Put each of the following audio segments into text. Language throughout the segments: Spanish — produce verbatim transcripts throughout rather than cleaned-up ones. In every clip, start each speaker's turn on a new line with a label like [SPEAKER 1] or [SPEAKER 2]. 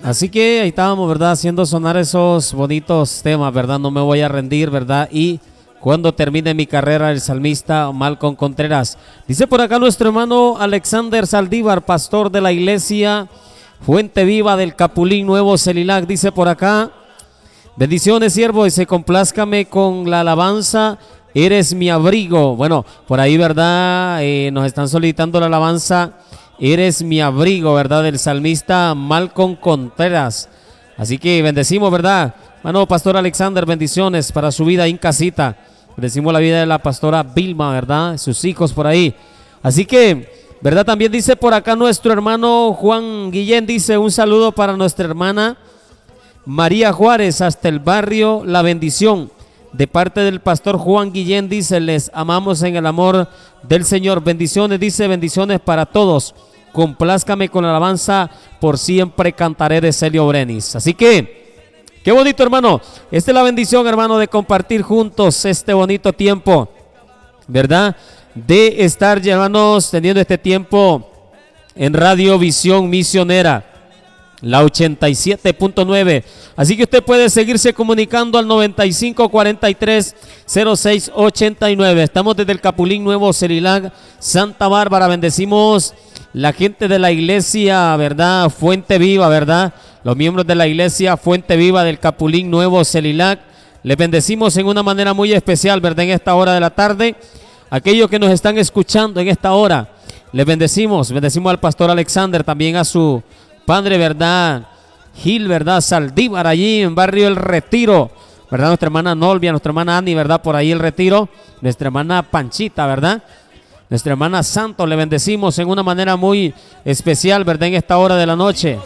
[SPEAKER 1] Así que ahí estábamos, ¿verdad? Haciendo sonar esos bonitos temas, ¿verdad? No me voy a rendir, ¿verdad? Y cuando termine mi carrera, el salmista Malcolm Contreras. Dice por acá nuestro hermano Alexander Saldívar, pastor de la iglesia Fuente Viva del Capulín Nuevo Celilac. Dice por acá: bendiciones, siervo, y se complázcame con la alabanza, eres mi abrigo. Bueno, por ahí, ¿verdad? Eh, nos están solicitando la alabanza, eres mi abrigo, ¿verdad? Del salmista Malcolm Contreras. Así que bendecimos, ¿verdad? Hermano pastor Alexander, bendiciones para su vida ahí en casita. Bendecimos la vida de la pastora Vilma, ¿verdad? Sus hijos por ahí. Así que, ¿verdad? También dice por acá nuestro hermano Juan Guillén, dice un saludo para nuestra hermana María Juárez hasta el barrio La Bendición. De parte del pastor Juan Guillén, dice, les amamos en el amor del Señor. Bendiciones, dice, bendiciones para todos. Complázcame con la alabanza, por siempre cantaré, de Celio Brenis. Así que, qué bonito, hermano. Esta es la bendición, hermano, de compartir juntos este bonito tiempo, ¿verdad? De estar, hermanos, teniendo este tiempo en Radio Visión Misionera, la ochenta y siete punto nueve. Así que usted puede seguirse comunicando al noventa y cinco cuarenta y tres cero seis ochenta y nueve. Estamos desde el Capulín Nuevo Celilac, Santa Bárbara. Bendecimos la gente de la iglesia, ¿verdad? Fuente Viva, ¿verdad? Los miembros de la iglesia Fuente Viva del Capulín Nuevo Celilac. Les bendecimos en una manera muy especial, ¿verdad? En esta hora de la tarde. Aquellos que nos están escuchando en esta hora, les bendecimos. Bendecimos al pastor Alexander, también a su padre, ¿verdad? Gil, ¿verdad? Saldívar, allí en barrio El Retiro, ¿verdad? Nuestra hermana Nolvia, nuestra hermana Ani, ¿verdad? Por ahí El Retiro. Nuestra hermana Panchita, ¿verdad? Nuestra hermana Santos, le bendecimos en una manera muy especial, ¿verdad? En esta hora de la noche.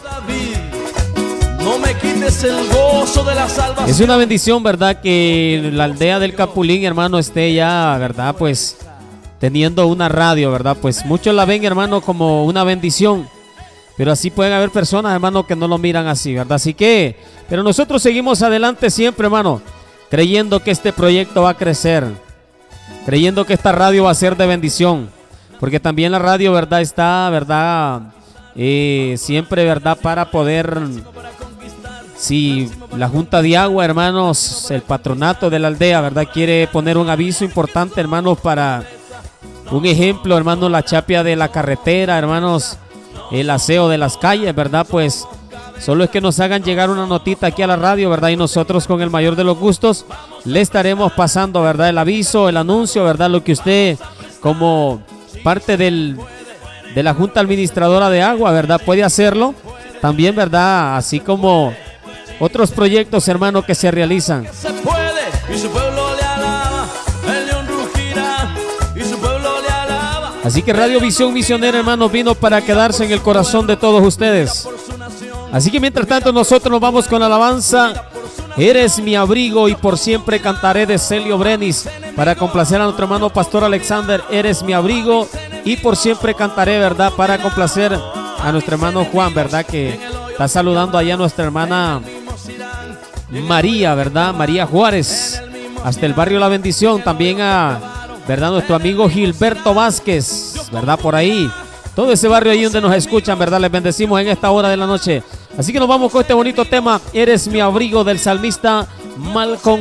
[SPEAKER 2] No me quites el gozo de la salvación.
[SPEAKER 1] Es una bendición, ¿verdad? Que la aldea del Capulín, hermano, esté ya, ¿verdad? Pues teniendo una radio, ¿verdad? Pues muchos la ven, hermano, como una bendición. Pero así pueden haber personas, hermano, que no lo miran así, ¿verdad? Así que, pero nosotros seguimos adelante siempre, hermano, creyendo que este proyecto va a crecer, creyendo que esta radio va a ser de bendición, porque también la radio, ¿verdad? Está, ¿verdad? Eh, siempre, ¿verdad? Para poder, si la Junta de Agua, hermanos, el patronato de la aldea, ¿verdad? Quiere poner un aviso importante, hermanos, para un ejemplo, hermanos, la chapia de la carretera, hermanos, el aseo de las calles, ¿verdad? Pues solo es que nos hagan llegar una notita aquí a la radio, ¿verdad? Y nosotros con el mayor de los gustos le estaremos pasando, ¿verdad? El aviso, el anuncio, ¿verdad? Lo que usted como parte del, de la Junta Administradora de Agua, ¿verdad? Puede hacerlo también, ¿verdad? Así como otros proyectos, hermano, que se realizan.
[SPEAKER 2] Se puede y su pueblo le alaba, el león rugirá y su pueblo le alaba.
[SPEAKER 1] Así que Radio Visión Misionera, hermanos, vino para quedarse en el corazón de todos ustedes. Así que mientras tanto nosotros nos vamos con la alabanza, eres mi abrigo y por siempre cantaré, de Celio Brenis, para complacer a nuestro hermano pastor Alexander. Eres mi abrigo y por siempre cantaré, ¿verdad? Para complacer a nuestro hermano Juan, ¿verdad? Que está saludando allá a nuestra hermana María, ¿verdad? María Juárez, hasta el barrio La Bendición. También a, ¿verdad? Nuestro amigo Gilberto Vázquez, ¿verdad? Por ahí, todo ese barrio ahí donde nos escuchan, ¿verdad? Les bendecimos en esta hora de la noche. Así que nos vamos con este bonito tema, eres mi abrigo, del salmista Malcolm